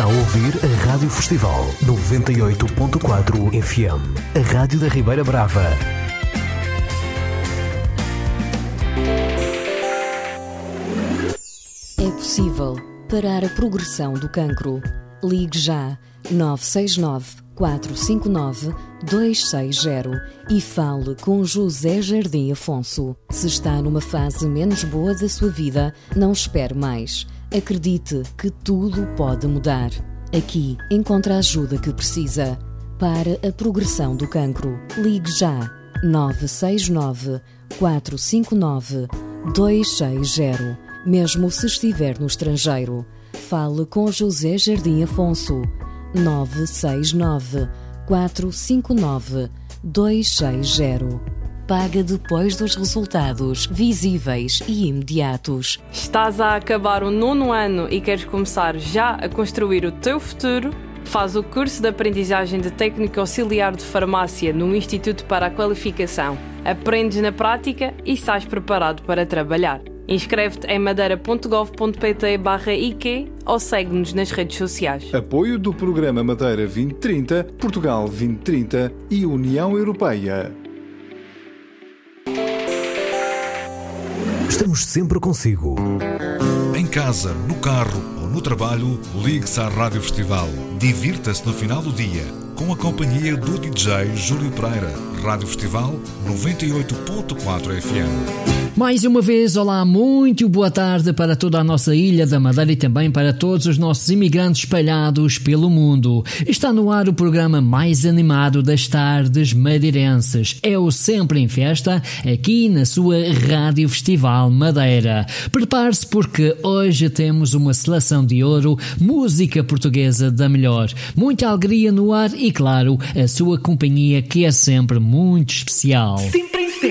ouvir a Rádio Festival 98.4 FM, a Rádio da Ribeira Brava. É possível parar a progressão do cancro. Ligue já 969 459 260 e fale com José Jardim Afonso. Se está numa fase menos boa da sua vida, não espere mais. Acredite que tudo pode mudar. Aqui encontra a ajuda que precisa. Para a progressão do cancro, ligue já 969 459 260. Mesmo se estiver no estrangeiro, fale com José Jardim Afonso. 969 459 260. Paga depois dos resultados visíveis e imediatos. Estás a acabar o 9º ano e queres começar já a construir o teu futuro? Faz o curso de aprendizagem de técnico auxiliar de farmácia no Instituto para a Qualificação. Aprendes na prática e sais preparado para trabalhar. Inscreve-te em madeira.gov.pt/IQ ou segue-nos nas redes sociais. Apoio do Programa Madeira 2030, Portugal 2030 e União Europeia. Estamos sempre consigo. Em casa, no carro ou no trabalho, ligue-se à Rádio Festival. Divirta-se no final do dia com a companhia do DJ Júlio Pereira. Rádio Festival 98.4 FM. Mais uma vez, olá, muito boa tarde para toda a nossa Ilha da Madeira e também para todos os nossos imigrantes espalhados pelo mundo. Está no ar o programa mais animado das tardes madeirenses. É o Sempre em Festa, aqui na sua Rádio Festival Madeira. Prepare-se porque hoje temos uma seleção de ouro, música portuguesa da melhor. Muita alegria no ar e, claro, a sua companhia que é sempre muito especial. Sim.